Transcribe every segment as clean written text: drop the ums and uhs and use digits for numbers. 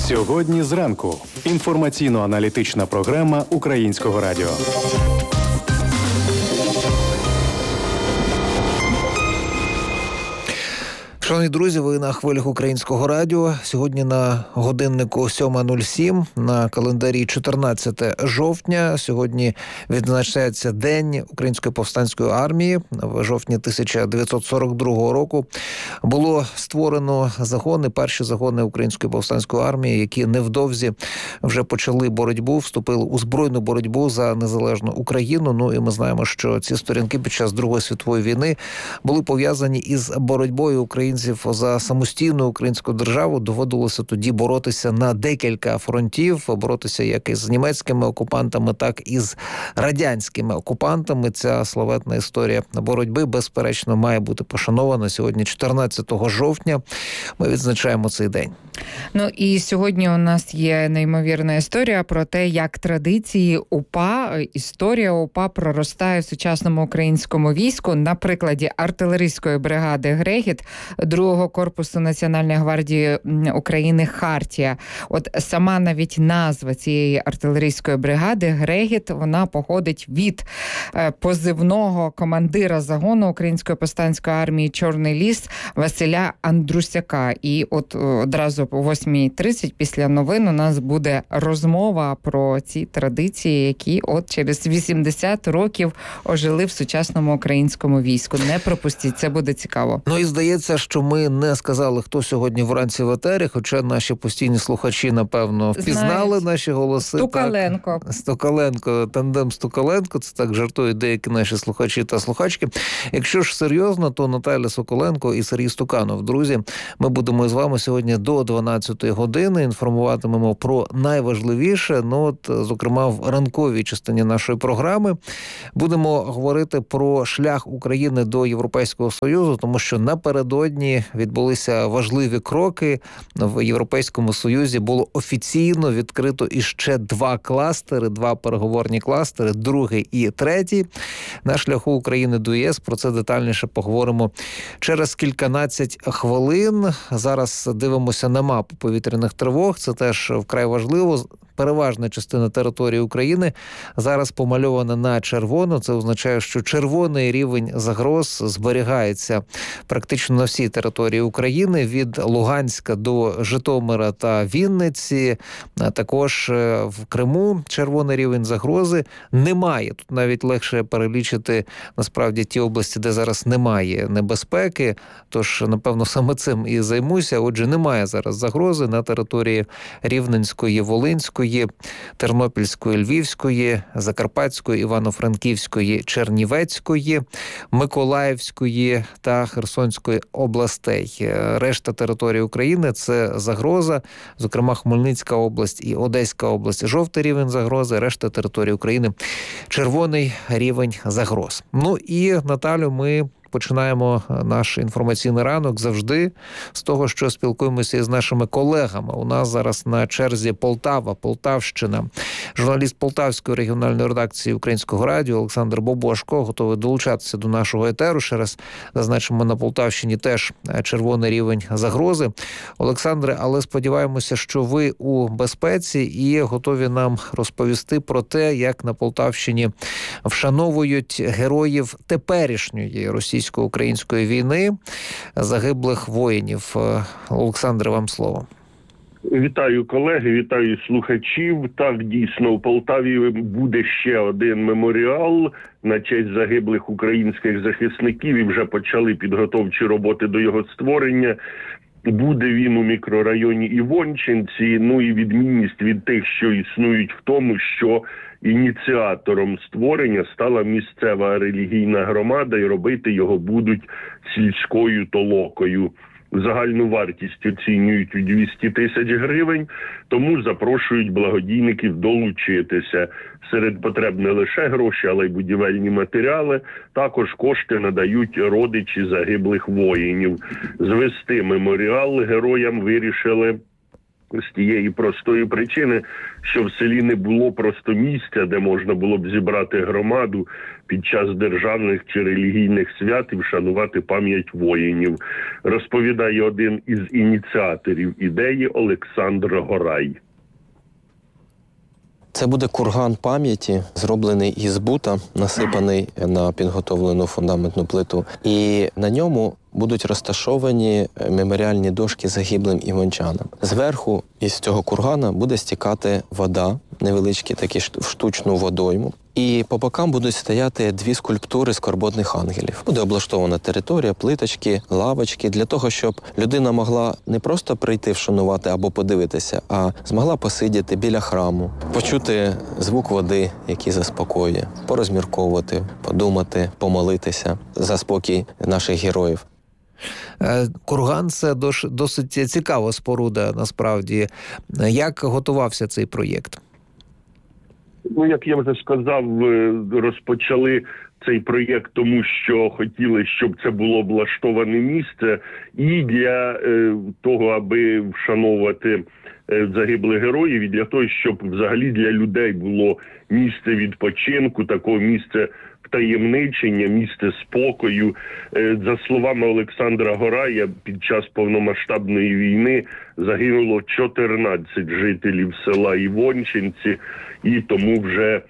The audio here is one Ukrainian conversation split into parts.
Сьогодні зранку. Інформаційно-аналітична програма Українського радіо. Шановні друзі, ви на хвилях Українського радіо. Сьогодні на годиннику 7:07, на календарі 14 жовтня. Сьогодні відзначається День Української повстанської армії. В жовтні 1942 року було створено загони, перші загони Української повстанської армії, які невдовзі вже почали боротьбу, вступили у збройну боротьбу за незалежну Україну. Ну і ми знаємо, що ці сторінки під час Другої світової війни були пов'язані із боротьбою українців за самостійну українську державу. Доводилося тоді боротися на декілька фронтів, боротися як із німецькими окупантами, так і з радянськими окупантами. Ця славетна історія боротьби, безперечно, має бути пошанована. Сьогодні, 14 жовтня, ми відзначаємо цей день. Ну і сьогодні у нас є неймовірна історія про те, як традиції УПА, історія УПА проростає в сучасному українському війську на прикладі артилерійської бригади «Грегіт», 2-го корпусу Національної гвардії України «Хартія». От сама навіть назва цієї артилерійської бригади «Грегіт», вона походить від позивного командира загону Української повстанської армії «Чорний ліс» Василя Андрусяка. І от одразу о 8:30 після новин у нас буде розмова про ці традиції, які от через 80 років ожили в сучасному українському війську. Не пропустіть, це буде цікаво. Ну і здається, що ми не сказали, хто сьогодні вранці в етері, хоча наші постійні слухачі, напевно, впізнали наші голоси. Стукаленко. Так, Стукаленко, тандем Стукаленко, це так жартують деякі наші слухачі та слухачки. Якщо ж серйозно, то Наталя Соколенко і Сергій Стуканов. Друзі, ми будемо з вами сьогодні до 12 години, інформуватимемо про найважливіше, зокрема в ранковій частині нашої програми. Будемо говорити про шлях України до Європейського Союзу, тому що напередодні відбулися важливі кроки. В Європейському Союзі було офіційно відкрито іще 2 кластери, 2 переговорні кластери, другий і третій. На шляху України до ЄС, про це детальніше поговоримо через кільканадцять хвилин. Зараз дивимося на мапу повітряних тривог, це теж вкрай важливо. Переважна частина території України зараз помальована на червоно. Це означає, що червоний рівень загроз зберігається практично на всій території України, від Луганська до Житомира та Вінниці. Також в Криму червоний рівень загрози немає. Тут навіть легше перелічити, насправді, ті області, де зараз немає небезпеки. Тож, напевно, саме цим і займуся. Отже, немає зараз загрози на території Рівненської, Волинської, Тернопільської, Львівської, Закарпатської, Івано-Франківської, Чернівецької, Миколаївської та Херсонської областей. Решта території України – це загроза, зокрема Хмельницька область і Одеська область – жовтий рівень загрози, решта території України – червоний рівень загроз. Ну і, Наталю, ми починаємо наш інформаційний ранок завжди з того, що спілкуємося із нашими колегами. У нас зараз на черзі Полтавщина. Журналіст Полтавської регіональної редакції Українського радіо Олександр Бобошко готовий долучатися до нашого етеру. Ще раз зазначимо, на Полтавщині теж червоний рівень загрози. Олександре, але сподіваємося, що ви у безпеці і готові нам розповісти про те, як на Полтавщині вшановують героїв теперішньої російсько-української війни, загиблих воїнів. Олександре, вам слово. Вітаю, колеги, вітаю слухачів. Так, дійсно, у Полтаві буде ще один меморіал на честь загиблих українських захисників, і вже почали підготовчі роботи до його створення. Буде він у мікрорайоні Івончинці, ну і відмінність від тих, що існують, в тому, що ініціатором створення стала місцева релігійна громада, і робити його будуть сільською толокою. Загальну вартість оцінюють у 200 тисяч гривень, тому запрошують благодійників долучитися. Серед потреб не лише гроші, але й будівельні матеріали. Також кошти надають родичі загиблих воїнів. Звести меморіал героям вирішили з тієї простої причини, що в селі не було просто місця, де можна було б зібрати громаду під час державних чи релігійних свят і вшанувати пам'ять воїнів, розповідає один із ініціаторів ідеї Олександр Горай. Це буде курган пам'яті, зроблений із бута, насипаний на підготовлену фундаментну плиту. І на ньому будуть розташовані меморіальні дошки загиблим іванчанам. Зверху із цього кургана буде стікати вода, невеличкі такі штучну водойму. І по бокам будуть стояти дві скульптури скорботних ангелів. Буде облаштована територія, плиточки, лавочки, для того, щоб людина могла не просто прийти вшанувати або подивитися, а змогла посидіти біля храму, почути звук води, який заспокоює, порозмірковувати, подумати, помолитися за спокій наших героїв. Курган – це досить цікава споруда, насправді. Як готувався цей проєкт? Ну, як я вже сказав, розпочали цей проєкт тому, що хотіли, щоб це було облаштоване місце і для того, аби вшановувати загиблих героїв, і для того, щоб взагалі для людей було місце відпочинку, такого місця втаємничення, місце спокою. За словами Олександра Горая, під час повномасштабної війни загинуло 14 жителів села Івончинці, і тому вже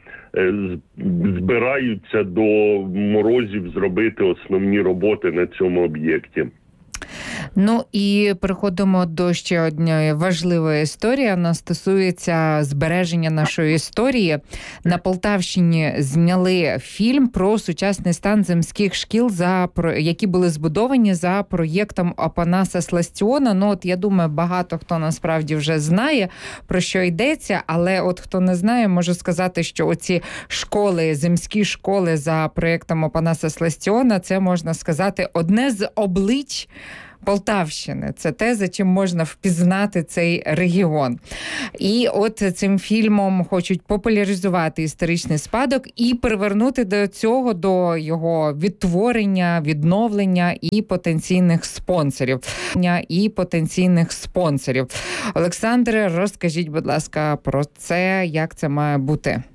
збираються до морозів зробити основні роботи на цьому об'єкті. Ну і переходимо до ще однієї важливої історії. Вона стосується збереження нашої історії. На Полтавщині зняли фільм про сучасний стан земських шкіл, які були збудовані за проєктом Опанаса Сластіона. Ну от я думаю, багато хто насправді вже знає, про що йдеться, але от хто не знає, можу сказати, що оці школи, земські школи за проєктом Опанаса Сластіона, це, можна сказати, одне з облич Полтавщини. Це те, за чим можна впізнати цей регіон. І от цим фільмом хочуть популяризувати історичний спадок і привернути до цього, до його відтворення, відновлення і потенційних спонсорів. Олександре, розкажіть, будь ласка, про це, як це має бути?